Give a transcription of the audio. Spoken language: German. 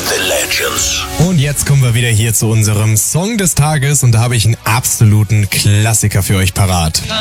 The Legends. Und jetzt kommen wir wieder hier zu unserem Song des Tages und da habe ich einen absoluten Klassiker für euch parat.